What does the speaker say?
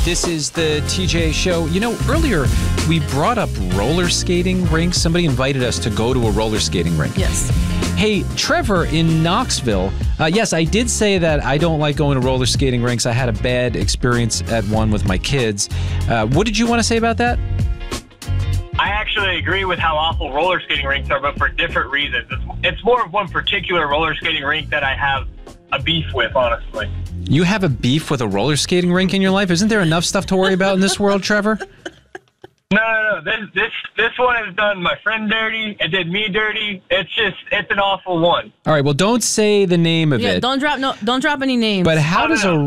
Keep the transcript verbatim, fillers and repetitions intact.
This is the T J Show. You know, earlier we brought up roller skating rinks. Somebody invited us to go to a roller skating rink. Yes. Hey, Trevor in Knoxville. Uh, yes, I did say that I don't like going to roller skating rinks. I had a bad experience at one with my kids. Uh, what did you want to say about that? I actually agree with how awful roller skating rinks are, but for different reasons. It's, it's more of one particular roller skating rink that I have a beef with, honestly. You have a beef with a roller skating rink in your life? Isn't there enough stuff to worry about in this world, Trevor? No, no, no. This, this, this one has done my friend dirty. It did me dirty. It's just, it's an awful one. All right, well, don't say the name of Yeah, it. don't drop no, don't drop any names. But how does a